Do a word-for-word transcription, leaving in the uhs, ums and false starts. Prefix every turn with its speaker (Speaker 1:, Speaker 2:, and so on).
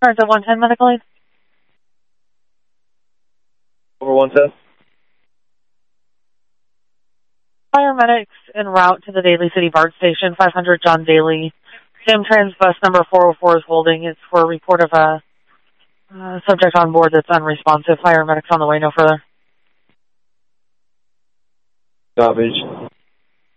Speaker 1: Transit one ten medical aid.
Speaker 2: Over one ten.
Speaker 1: Paramedics en route to the Daly City BART station, five hundred John Daly. Samtrans bus number four oh four is holding. It's for a report of a uh, subject on board that's unresponsive. Paramedics on the way, no further.
Speaker 2: Garbage.